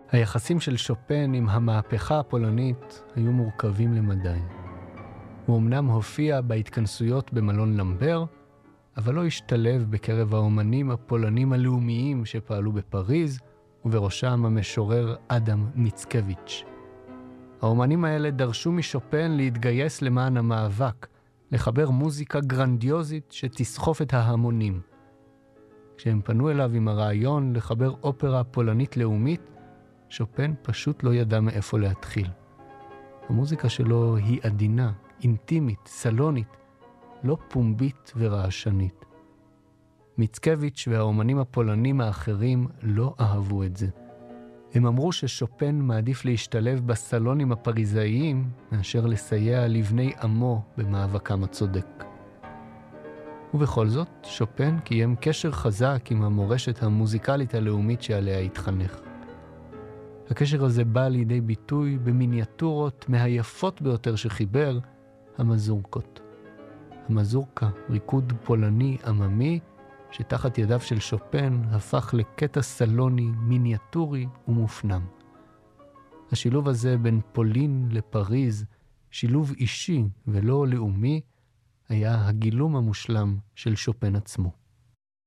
היחסים של שופן עם המהפכה הפולנית היו מורכבים למדי. הוא אמנם הופיע בהתכנסויות במלון למבר, אבל לא השתלב בקרב האומנים הפולנים הלאומיים שפעלו בפריז, ובראשם המשורר אדם מיצקביץ'. האומנים האלה דרשו משופן להתגייס למען המאבק, לחבר מוזיקה גרנדיוזית שתסחוף את ההמונים. כשהם פנו אליו עם הרעיון לחבר אופרה פולנית לאומית, שופן פשוט לא ידע מאיפה להתחיל. המוזיקה שלו היא עדינה, אינטימית, סלונית, לא פומבית ורעשנית. מיצקביץ' והאומנים הפולנים האחרים לא אהבו את זה. הם אמרו ששופן מעדיף להשתלב בסלונים הפריזאיים מאשר לסייע לבני עמו במאבקם הצודק. ובכל זאת, שופן קיים קשר חזק עם המורשת המוזיקלית הלאומית שעליה התחנך. הקשר הזה בא לידי ביטוי במיניאטורות מהיפות ביותר שחיבר, המזורקות. המזורקה, ריקוד פולני עממי, שתחת ידיו של שופן הפך לקטע סלוני, מיניאטורי ומופנם. השילוב הזה בין פולין לפריז, שילוב אישי ולא לאומי, היה הגילום המושלם של שופן עצמו.